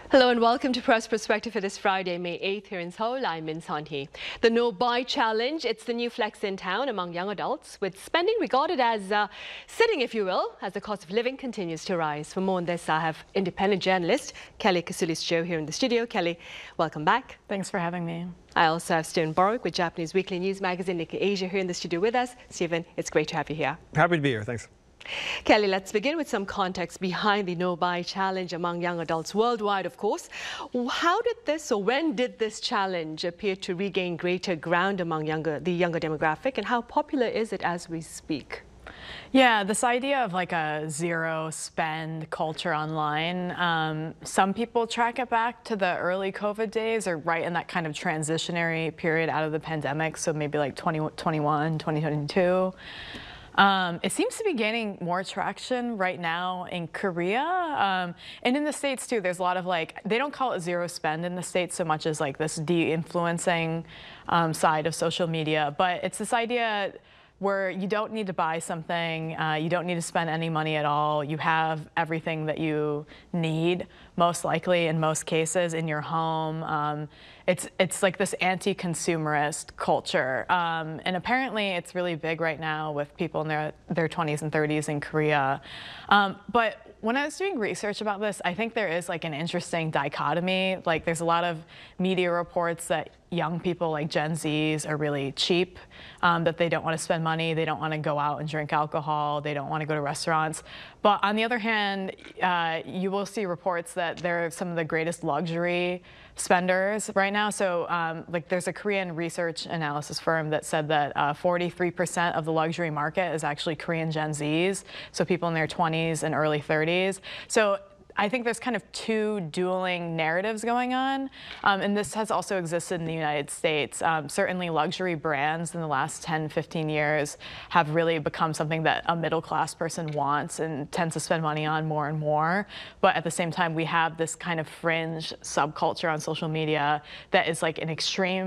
Hello and welcome to Press Perspective for this Friday, May 8th here in Seoul. I'm Min Son-hee. The No Buy Challenge, it's the new flex in town among young adults, with spending regarded as sitting, if you will, as the cost of living continues to rise. For more on this, I have independent journalist Kelly Kasulis-Jo here in the studio. Kelly, welcome back. Thanks for having me. I also have Stephen Borwick with Japanese weekly news magazine Nikkei Asia here in the studio with us. Stephen, it's great to have you here. Happy to be here. Thanks. Kelly, let's begin with some context behind the No Buy Challenge among young adults worldwide, of course. How did this, or when did this challenge appear to regain greater ground among the younger demographic, and how popular is it as we speak? Yeah, this idea of like a zero spend culture online, some people track it back to the early COVID days or right in that kind of transitionary period out of the pandemic, so maybe like 2021, 2022. It seems to be gaining more traction right now in Korea, and in the States too. There's a lot of they don't call it zero spend in the States so much as like this de-influencing side of social media, but it's this idea where you don't need to buy something, you don't need to spend any money at all. You have everything that you need, most likely in most cases, in your home. It's like this anti-consumerist culture, and apparently it's really big right now with people in their 20s and 30s in Korea. But when I was doing research about this, I think there is like an interesting dichotomy. Like there's a lot of media reports that young people like Gen Zs are really cheap, that they don't want to spend money, they don't want to go out and drink alcohol, they don't want to go to restaurants. But on the other hand, you will see reports that they're some of the greatest luxury spenders right now. So like there's a Korean research analysis firm that said that 43% of the luxury market is actually Korean Gen Zs, so people in their 20s and early 30s. So I think there's kind of two dueling narratives going on, and this has also existed in the United States. Certainly luxury brands in the last 10, 15 years have really become something that a middle-class person wants and tends to spend money on more and more. But at the same time, we have this kind of fringe subculture on social media that is like an extreme